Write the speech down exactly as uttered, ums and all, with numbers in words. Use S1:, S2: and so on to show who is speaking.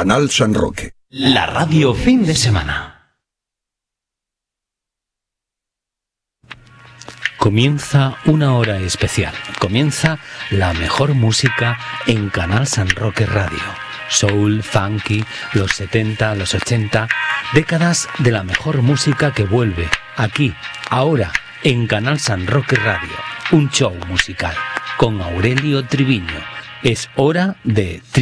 S1: Canal San Roque.
S2: La radio fin de semana. Comienza una hora especial. Comienza la mejor música en Canal San Roque Radio. Soul, funky, los setenta, los ochenta, décadas de la mejor música que vuelve aquí, ahora, en Canal San Roque Radio. Un show musical con Aurelio Triviño. Es hora de